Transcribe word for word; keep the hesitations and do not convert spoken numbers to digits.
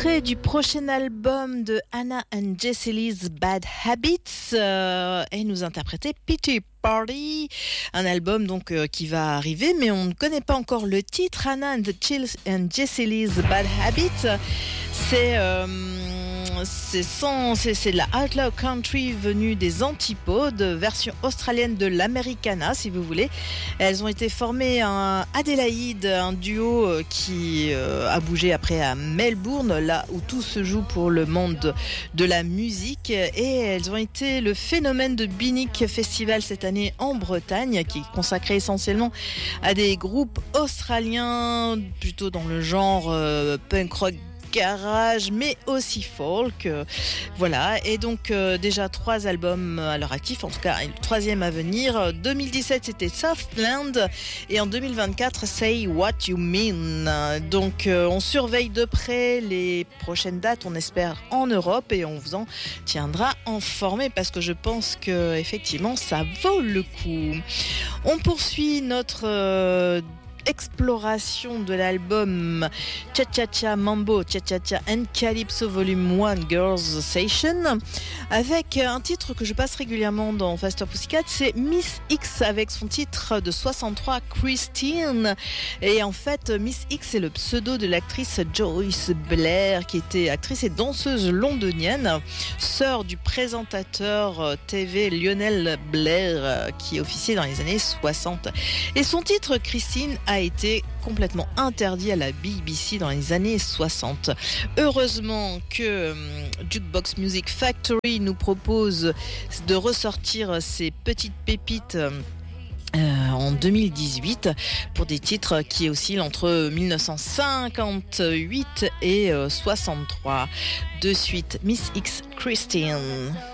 extrait du prochain album de Hannah and Jesse Lee's Bad Habits euh, et nous interprétait Pity Party, un album donc euh, qui va arriver, mais on ne connaît pas encore le titre. Hannah and, the Chills and Jesse Lee's Bad Habits, c'est euh, c'est, sans, c'est, c'est de la Outlaw Country venue des Antipodes, version australienne de l'Americana si vous voulez. Elles ont été formées à Adélaïde, un duo qui euh, a bougé après à Melbourne, là où tout se joue pour le monde de la musique, et elles ont été le phénomène de Binic Festival cette année en Bretagne, qui est consacré essentiellement à des groupes australiens plutôt dans le genre euh, punk rock garage, mais aussi folk, euh, voilà. Et donc euh, déjà trois albums à leur actif, en tout cas le troisième à venir. deux mille dix-sept c'était Southland, et en deux mille vingt-quatre Say What You Mean. Donc euh, on surveille de près les prochaines dates, on espère en Europe, et on vous en tiendra informé, parce que je pense que effectivement ça vaut le coup. On poursuit notre euh, exploration de l'album Cha Cha Cha Mambo, Cha Cha Cha and Calypso Volume un Girls Session, avec un titre que je passe régulièrement dans Faster Pussycat, c'est Miss X avec son titre de soixante-trois, Christine. Et en fait, Miss X c'est le pseudo de l'actrice Joyce Blair, qui était actrice et danseuse londonienne, sœur du présentateur T V Lionel Blair, qui officiait dans les années soixante. Et son titre Christine a été complètement interdit à la B B C dans les années soixante. Heureusement que Jukebox Music Factory nous propose de ressortir ces petites pépites Euh, en deux mille dix-huit pour des titres qui oscillent entre dix-neuf cent cinquante-huit et euh, soixante-trois. De suite, Miss X, Christine.